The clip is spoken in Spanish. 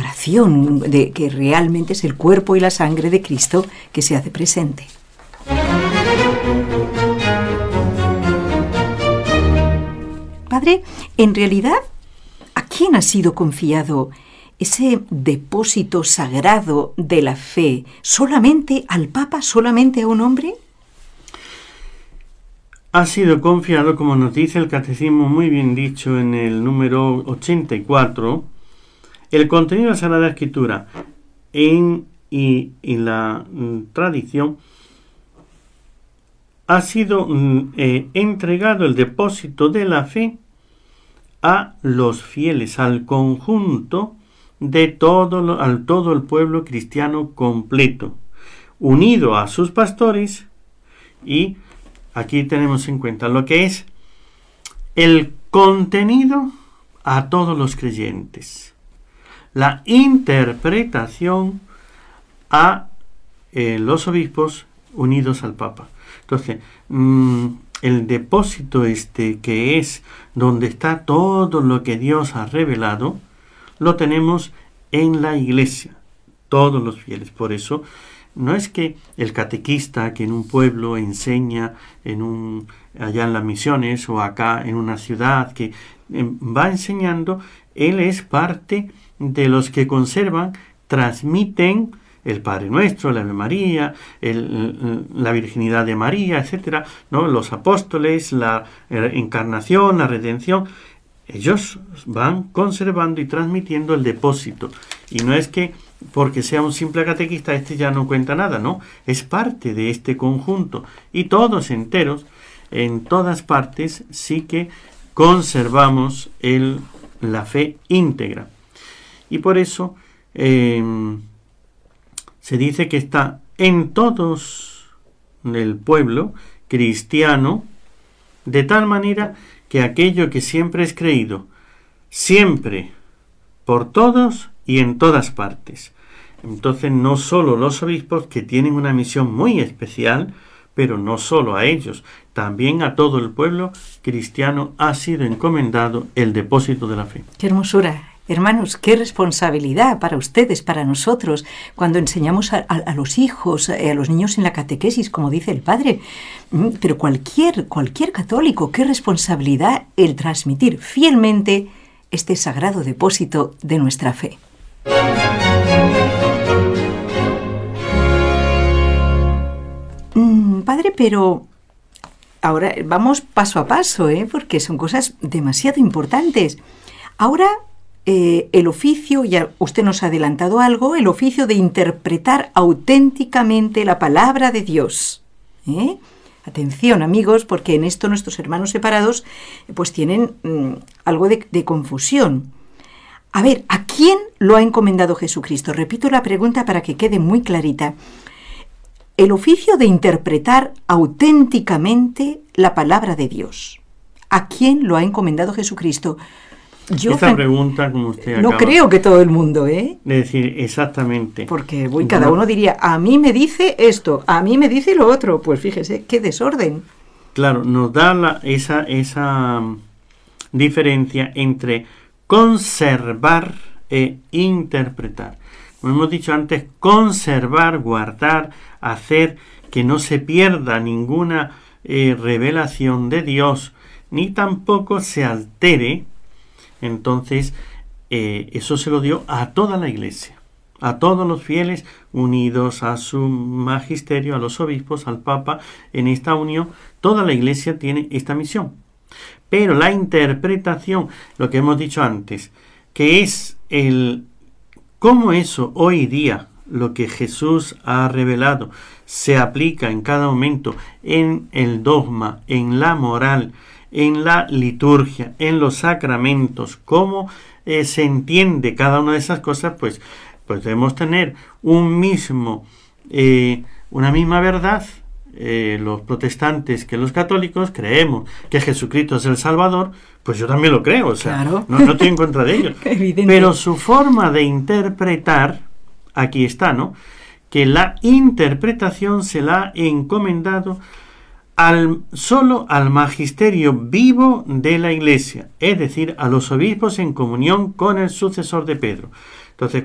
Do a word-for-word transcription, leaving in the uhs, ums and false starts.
demostración de que realmente es el cuerpo y la sangre de Cristo que se hace presente. Padre, en realidad, ¿a quién ha sido confiado ese depósito sagrado de la fe? ¿Solamente al Papa? ¿Solamente a un hombre? Ha sido confiado, como nos dice el Catecismo muy bien dicho en el número ochenta y cuatro, el contenido de la Sagrada Escritura en, y, y la mm, tradición ha sido mm, eh, entregado el depósito de la fe a los fieles, al conjunto de todo, al todo el pueblo cristiano completo, unido a sus pastores. Y aquí tenemos en cuenta lo que es el contenido a todos los creyentes, la interpretación a eh, los obispos unidos al Papa. Entonces, mmm, el depósito este que es donde está todo lo que Dios ha revelado, lo tenemos en la Iglesia, todos los fieles. Por eso, no es que el catequista que en un pueblo enseña en un, allá en las misiones o acá en una ciudad que eh, va enseñando, él es parte de los que conservan, transmiten el Padre Nuestro, la Ave María, el, la Virginidad de María, etcétera, ¿no? Los apóstoles, la encarnación, la redención. Ellos van conservando y transmitiendo el depósito. Y no es que porque sea un simple catequista, este ya no cuenta nada, ¿no? Es parte de este conjunto. Y todos enteros, en todas partes, sí que conservamos el, la fe íntegra. Y por eso eh, se dice que está en todos el pueblo cristiano, de tal manera que aquello que siempre es creído, siempre, por todos y en todas partes. Entonces, no solo los obispos, que tienen una misión muy especial, pero no solo a ellos, también a todo el pueblo cristiano ha sido encomendado el depósito de la fe. ¡Qué hermosura! Hermanos, qué responsabilidad para ustedes, para nosotros, cuando enseñamos a, a, a los hijos, a los niños en la catequesis, como dice el Padre. Pero cualquier, cualquier católico, qué responsabilidad el transmitir fielmente este sagrado depósito de nuestra fe. Mm, padre, pero ahora vamos paso a paso, ¿eh? Porque son cosas demasiado importantes. Ahora... Eh, el oficio, ya usted nos ha adelantado algo, el oficio de interpretar auténticamente la palabra de Dios. ¿Eh? Atención, amigos, porque en esto nuestros hermanos separados pues tienen mmm, algo de, de confusión. A ver, ¿a quién lo ha encomendado Jesucristo? Repito la pregunta para que quede muy clarita. El oficio de interpretar auténticamente la palabra de Dios. ¿A quién lo ha encomendado Jesucristo? Yo Esta pregunta, como usted no acaba creo que todo el mundo, ¿eh? de decir, exactamente. Porque voy, cada uno diría, a mí me dice esto, a mí me dice lo otro. Pues fíjese, qué desorden. Claro, nos da la, esa, esa diferencia entre conservar e interpretar. Como hemos dicho antes, conservar, guardar, hacer que no se pierda ninguna eh, revelación de Dios, ni tampoco se altere. Entonces, eh, eso se lo dio a toda la Iglesia, a todos los fieles unidos a su magisterio, a los obispos, al Papa. En esta unión, toda la Iglesia tiene esta misión. Pero la interpretación, lo que hemos dicho antes, que es el cómo eso hoy día, lo que Jesús ha revelado, se aplica en cada momento en el dogma, en la moral, en la liturgia, en los sacramentos, cómo eh, se entiende cada una de esas cosas, pues, pues debemos tener un mismo, eh, una misma verdad. Eh, los protestantes que los católicos creemos que Jesucristo es el Salvador, pues yo también lo creo, o sea, claro. no, no estoy en contra de ellos. Pero su forma de interpretar, aquí está, ¿no? Que la interpretación se la ha encomendado Al, solo al magisterio vivo de la Iglesia, es decir, a los obispos en comunión con el sucesor de Pedro. Entonces,